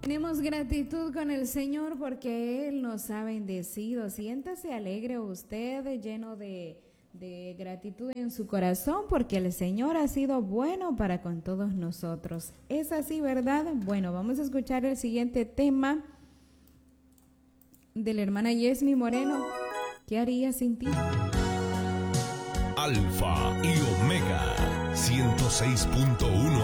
Tenemos gratitud con el Señor porque Él nos ha bendecido. Siéntase alegre usted, lleno de gratitud en su corazón, porque el Señor ha sido bueno para con todos nosotros. ¿Es así, verdad? Bueno, vamos a escuchar el siguiente tema de la hermana Yesmi Moreno. ¿Qué haría sin ti? Alfa y Omega 106.1